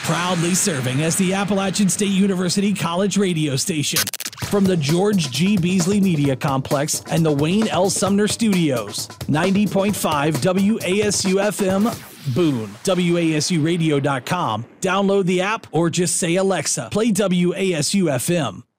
Proudly serving as the Appalachian State University College radio station. From the George G. Beasley Media Complex and the Wayne L. Sumner Studios. 90.5 WASU-FM, Boone. WASUradio.com. Download the app or just say, Alexa, play WASU-FM.